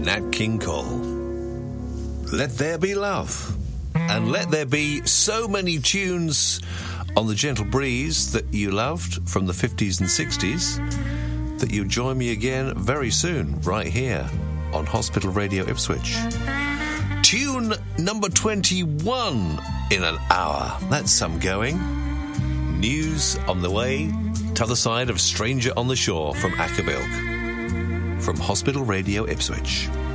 Nat King Cole. Let there be love. And let there be so many tunes on the Gentle Breeze that you loved from the 50s and 60s that you'll join me again very soon, right here on Hospital Radio Ipswich. Tune number 21 in an hour. That's some going. News on the way, t'other side of Stranger on the Shore from Ackerbilk. From Hospital Radio Ipswich.